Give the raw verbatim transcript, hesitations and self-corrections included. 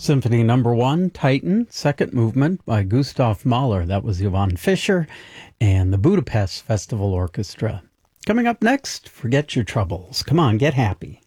Symphony Number One, Titan, second movement by Gustav Mahler. That was Johann Fischer and the Budapest Festival Orchestra. Coming up next, forget your troubles. Come on, get happy.